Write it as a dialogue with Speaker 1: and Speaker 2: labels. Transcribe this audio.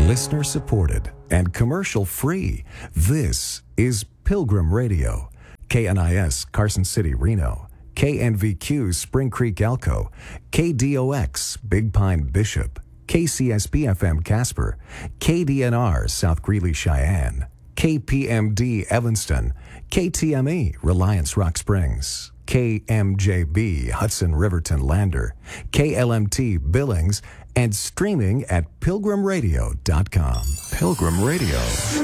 Speaker 1: Listener supported and commercial free. This is Pilgrim Radio. KNIS Carson City, Reno. KNVQ Spring Creek, Elko. KDOX Big Pine, Bishop. KCSP FM Casper. KDNR South Greeley, Cheyenne. KPMD Evanston. KTME Reliance Rock Springs. KMJB Hudson Riverton Lander. KLMT Billings. And streaming at pilgrimradio.com. Pilgrim Radio.